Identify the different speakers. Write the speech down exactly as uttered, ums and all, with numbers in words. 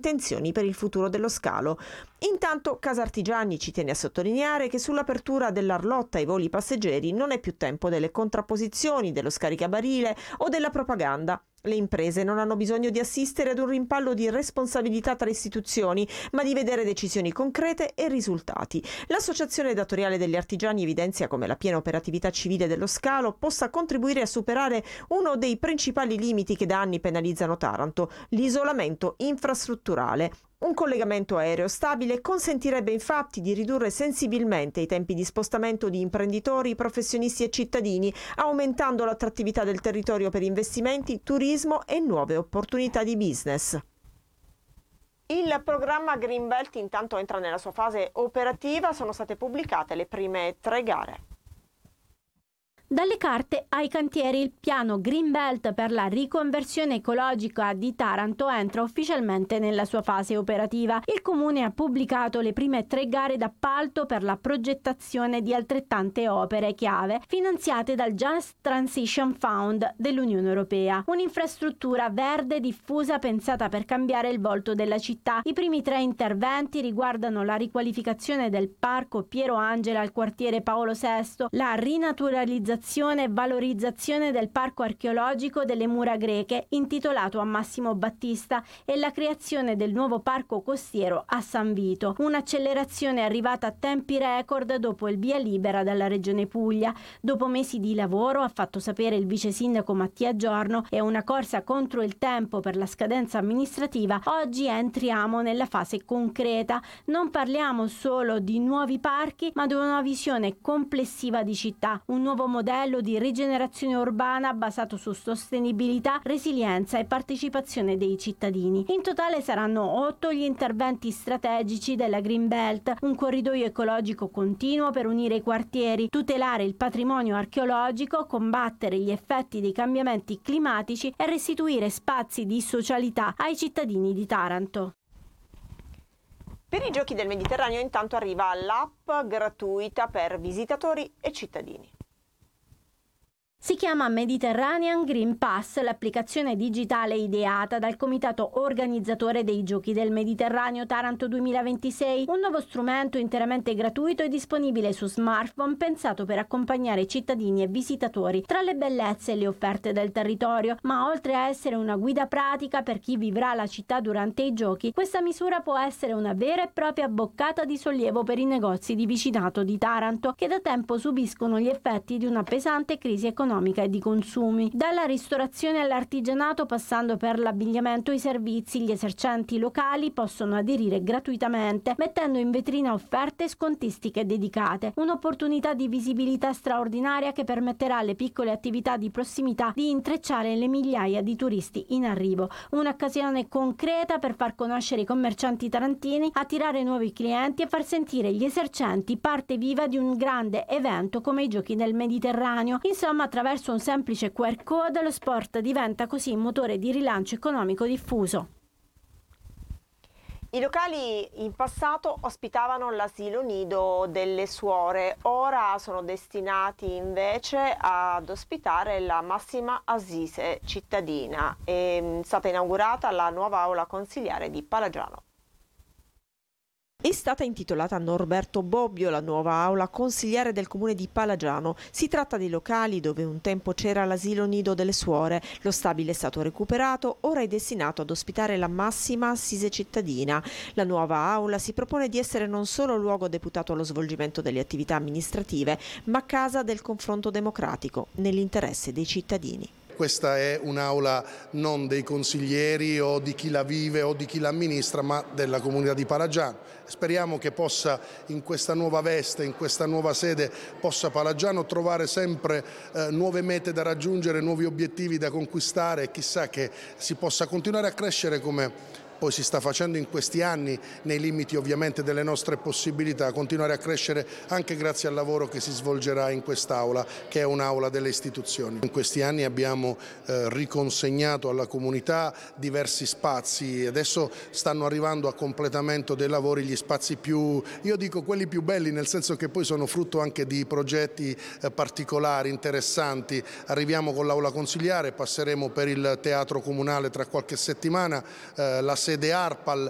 Speaker 1: intenzioni per il futuro dello scalo. Intanto Casartigiani ci tiene a sottolineare che sull'apertura dell'Arlotta ai voli passeggeri non è più tempo delle contrapposizioni, dello scaricabarile o della propaganda. Le imprese non hanno bisogno di assistere ad un rimpallo di responsabilità tra istituzioni, ma di vedere decisioni concrete e risultati. L'Associazione Datoriale degli Artigiani evidenzia come la piena operatività civile dello scalo possa contribuire a superare uno dei principali limiti che da anni penalizzano Taranto, l'isolamento infrastrutturale. Un collegamento aereo stabile consentirebbe infatti di ridurre sensibilmente i tempi di spostamento di imprenditori, professionisti e cittadini, aumentando l'attrattività del territorio per investimenti, turismo e nuove opportunità di business. Il programma Greenbelt intanto entra nella sua fase operativa, sono state pubblicate le prime tre gare.
Speaker 2: Dalle carte ai cantieri, il piano Greenbelt per la riconversione ecologica di Taranto entra ufficialmente nella sua fase operativa. Il Comune ha pubblicato le prime tre gare d'appalto per la progettazione di altrettante opere chiave finanziate dal Just Transition Fund dell'Unione Europea. Un'infrastruttura verde diffusa pensata per cambiare il volto della città. I primi tre interventi riguardano la riqualificazione del parco Piero Angela al quartiere Paolo sesto, la rinaturalizzazione e valorizzazione del parco archeologico delle mura greche intitolato a Massimo Battista e la creazione del nuovo parco costiero a San Vito. Un'accelerazione arrivata a tempi record dopo il via libera dalla Regione Puglia. Dopo mesi di lavoro, ha fatto sapere il vice sindaco Mattia Giorno, e una corsa contro il tempo per la scadenza amministrativa, oggi entriamo nella fase concreta. Non parliamo solo di nuovi parchi, ma di una visione complessiva di città, un nuovo modello di rigenerazione urbana basato su sostenibilità, resilienza e partecipazione dei cittadini. In totale saranno otto gli interventi strategici della Green Belt, un corridoio ecologico continuo per unire i quartieri, tutelare il patrimonio archeologico, combattere gli effetti dei cambiamenti climatici e restituire spazi di socialità ai cittadini di Taranto.
Speaker 1: Per i Giochi del Mediterraneo intanto arriva l'app gratuita per visitatori e cittadini.
Speaker 2: Si chiama Mediterranean Green Pass, l'applicazione digitale ideata dal comitato organizzatore dei Giochi del Mediterraneo Taranto duemilaventisei, un nuovo strumento interamente gratuito e disponibile su smartphone pensato per accompagnare cittadini e visitatori tra le bellezze e le offerte del territorio, ma oltre a essere una guida pratica per chi vivrà la città durante i giochi, questa misura può essere una vera e propria boccata di sollievo per i negozi di vicinato di Taranto, che da tempo subiscono gli effetti di una pesante crisi economica e di consumi. Dalla ristorazione all'artigianato, passando per l'abbigliamento e i servizi, gli esercenti locali possono aderire gratuitamente, mettendo in vetrina offerte scontistiche dedicate. Un'opportunità di visibilità straordinaria che permetterà alle piccole attività di prossimità di intrecciare le migliaia di turisti in arrivo. Un'occasione concreta per far conoscere i commercianti tarantini, attirare nuovi clienti e far sentire gli esercenti parte viva di un grande evento come i Giochi del Mediterraneo. Insomma, attraverso un semplice Q R code lo sport diventa così un motore di rilancio economico diffuso.
Speaker 1: I locali in passato ospitavano l'asilo nido delle suore, ora sono destinati invece ad ospitare la Massima Assise cittadina. È stata inaugurata la nuova aula consiliare di Palagiano. È stata intitolata a Norberto Bobbio la nuova aula consiliare del comune di Palagiano. Si tratta di locali dove un tempo c'era l'asilo nido delle suore. Lo stabile è stato recuperato, ora è destinato ad ospitare la Massima Assise cittadina. La nuova aula si propone di essere non solo luogo deputato allo svolgimento delle attività amministrative, ma casa del confronto democratico nell'interesse dei cittadini.
Speaker 3: Questa è un'aula non dei consiglieri o di chi la vive o di chi la amministra, ma della comunità di Palagiano. Speriamo che possa in questa nuova veste, in questa nuova sede, possa Palagiano trovare sempre eh, nuove mete da raggiungere, nuovi obiettivi da conquistare e chissà che si possa continuare a crescere come poi si sta facendo in questi anni, nei limiti ovviamente delle nostre possibilità, continuare a crescere anche grazie al lavoro che si svolgerà in quest'aula, che è un'aula delle istituzioni. In questi anni abbiamo eh, riconsegnato alla comunità diversi spazi, adesso stanno arrivando a completamento dei lavori gli spazi più, io dico quelli più belli, nel senso che poi sono frutto anche di progetti eh, particolari, interessanti. Arriviamo con l'aula consiliare, passeremo per il teatro comunale tra qualche settimana, eh, la sede Arpal,